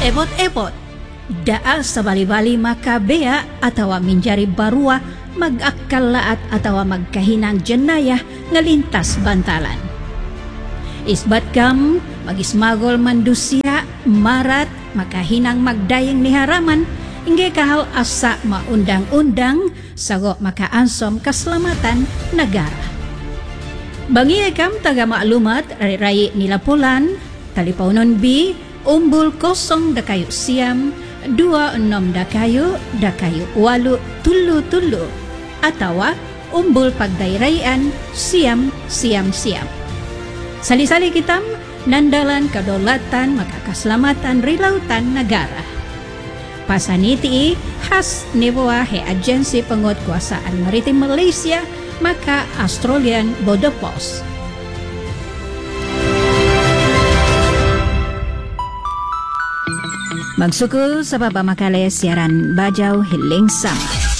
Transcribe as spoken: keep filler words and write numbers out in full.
Ebot-ebot, daa sa bali-bali makabea atawa minjari barua mag-akkalaat atawa magkahinang janaya nga lintas bantalan. Isbat kam, magismagol mandusya, marat, makahinang magdayeng ni haraman, ingge kahaw asa maundang-undang, sago makaansom kaslamatan negara. Bangi kam taga maklumat, ray nilapulan, talipaunon B, umbul kosong dakayu siam, dua enam dakayu, dakayu walu tulu tulu, atawa umbul pagdairayan siam siam siam. Sali-sali kitam nandalan kedaulatan makakaslamatan rilautan negara. Pasaniti khas newa he agensi penguatkuasaan maritim Malaysia maka Australian Border Post. Magsukul sa baba makale siaran Bajau Hiling Sama.